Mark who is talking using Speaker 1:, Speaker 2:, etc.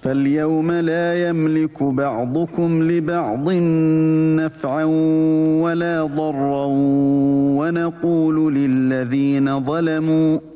Speaker 1: فاليوم لا يملك بعضكم لبعض نفعا ولا ضرا ونقول للذين ظلموا